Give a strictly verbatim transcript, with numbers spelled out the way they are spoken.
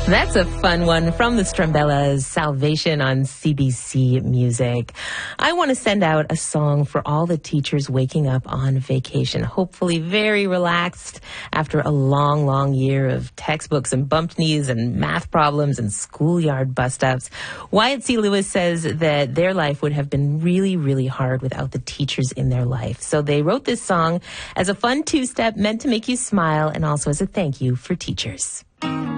That's a fun one from the Strumbellas, Salvation on C B C Music. I want to send out a song for all the teachers waking up on vacation, hopefully very relaxed after a long, long year of textbooks and bumped knees and math problems and schoolyard bust-ups. Wyatt C. Lewis says that their life would have been really, really hard without the teachers in their life. So they wrote this song as a fun two-step meant to make you smile and also as a thank you for teachers.